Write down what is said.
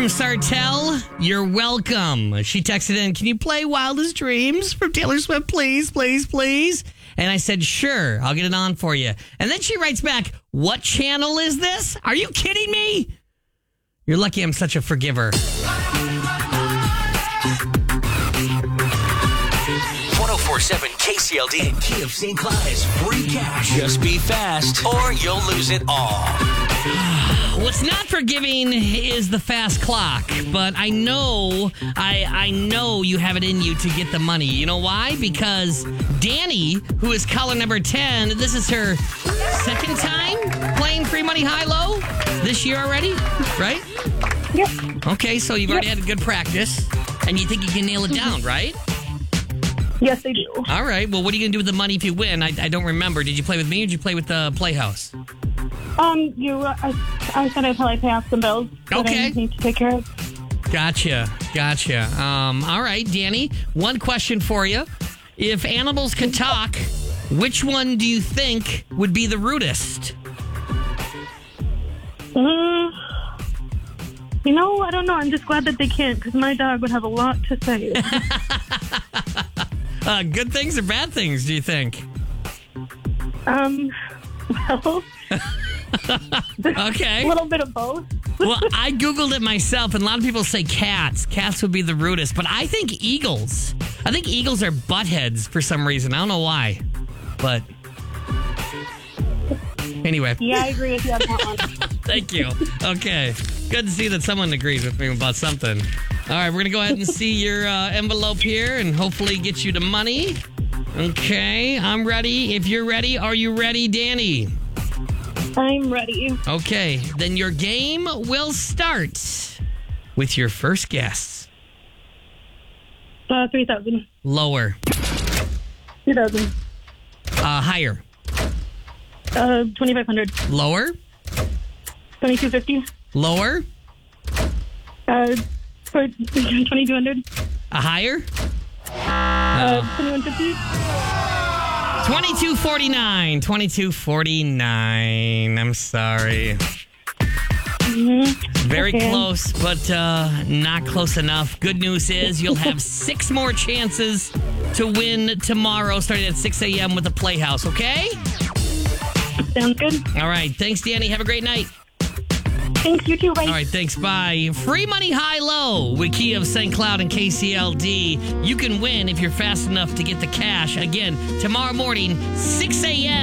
from Sartell. You're welcome. She texted in, can you play Wildest Dreams from Taylor Swift, please, please, please? And I said, sure, I'll get it on for you. And then she writes back, what channel is this? Are you kidding me? You're lucky I'm such a forgiver. 1047 KCLD and Key of St. Cloud is free cash. Just be fast or you'll lose it all. What's not forgiving is the fast clock, but I know you have it in you to get the money. You know why? Because Danny, who is caller number 10, this is her second time playing Free Money High-Low this year already, right? Yep. Okay, so you've already had a good practice, and you think you can nail it down, right? Yes, I do. All right, well, what are you going to do with the money if you win? I don't remember. Did you play with me or did you play with the Playhouse? I said I'd probably pay off some bills that Okay. I need to take care of. Gotcha. All right, Danny, one question for you. If animals could talk, which one do you think would be the rudest? I don't know. I'm just glad that they can't because my dog would have a lot to say. Good things or bad things, do you think? Well, Okay. a little bit of both. Well, I Googled it myself, and a lot of people say cats. Cats would be the rudest, but I think eagles. I think eagles are buttheads for some reason. I don't know why, but anyway. Yeah, I agree with you on that one. Thank you. Okay. Good to see that someone agrees with me about something. All right, we're going to go ahead and see your envelope here and hopefully get you the money. Okay, I'm ready. If you're ready, are you ready, Danny? I'm ready. Okay, then your game will start with your first guess. 3,000. Lower. 2,000. Higher. 2,500. Lower. 2,250. Lower. 2,200. Higher. 2,150. 2249. 2249. I'm sorry. Very Okay. close, but not close enough. Good news is you'll have 6 more chances to win tomorrow, starting at 6 a.m. with the Playhouse, okay? Sounds good. All right. Thanks, Danny. Have a great night. Thanks, you too. Bye. All right, thanks. Bye. Free Money High-Low with Key of St. Cloud and KCLD. You can win if you're fast enough to get the cash. Again, tomorrow morning, 6 a.m.